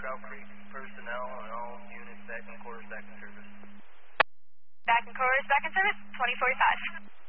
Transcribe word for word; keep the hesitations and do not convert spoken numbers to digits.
Cow Creek personnel on all units back in quarters, back in service. Back in quarters, back in service, twenty forty-five.